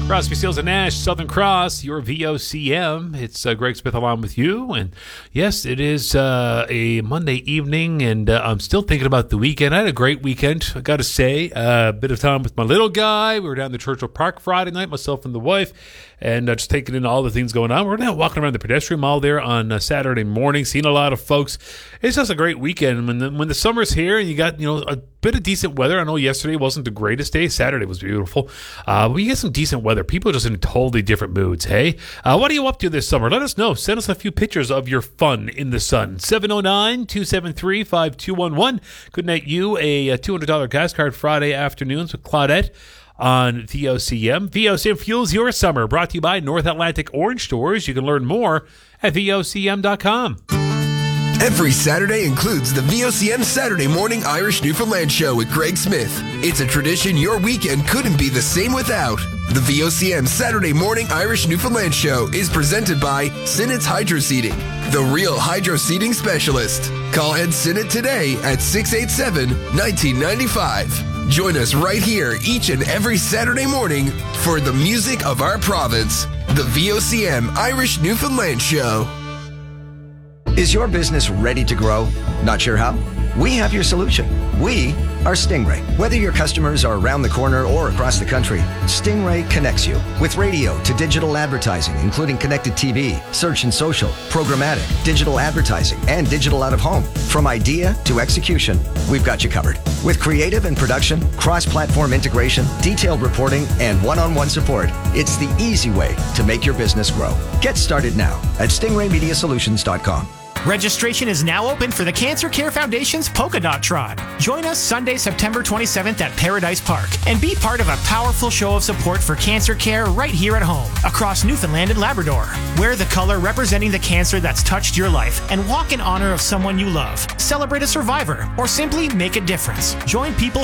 Crosby, Stills and Nash, Southern Cross, your VOCM. It's Greg Smith along with you. And yes, it is a Monday evening, and I'm still thinking about the weekend. I had a great weekend, I got to say. A bit of time with my little guy. We were down to Churchill Park Friday night, myself and the wife, and just taking in all the things going on. We're now walking around the pedestrian mall there on Saturday morning, seeing a lot of folks. It's just a great weekend. When the summer's here and you got, a bit of decent weather. I know yesterday wasn't the greatest day. Saturday was beautiful. But you get some decent weather. People are just in totally different moods, hey? What are you up to this summer? Let us know. Send us a few pictures of your fun in the sun. 709-273-5211. Could net you a $200 gas card Friday afternoons with Claudette on VOCM. VOCM fuels your summer. Brought to you by North Atlantic Orange Stores. You can learn more at VOCM.com. Every Saturday includes the VOCM Saturday Morning Irish Newfoundland Show with Greg Smith. It's a tradition your weekend couldn't be the same without. The VOCM Saturday Morning Irish Newfoundland Show is presented by Sinnett's Hydro Seeding, the real hydro seeding specialist. Call Ed Sinnett today at 687-1995. Join us right here each and every Saturday morning for the music of our province. The VOCM Irish Newfoundland Show. Is your business ready to grow? Not sure how? We have your solution. We are Stingray. Whether your customers are around the corner or across the country, Stingray connects you with radio to digital advertising, including connected TV, search and social, programmatic, digital advertising, and digital out of home. From idea to execution, we've got you covered. With creative and production, cross-platform integration, detailed reporting, and one-on-one support, it's the easy way to make your business grow. Get started now at stingraymediasolutions.com. Registration is now open for the Cancer Care Foundation's Polka Dot Trot. Join us Sunday, September 27th at Paradise Park and be part of a powerful show of support for cancer care right here at home across Newfoundland and Labrador. Wear the color representing the cancer that's touched your life and walk in honor of someone you love. Celebrate a survivor or simply make a difference. Join people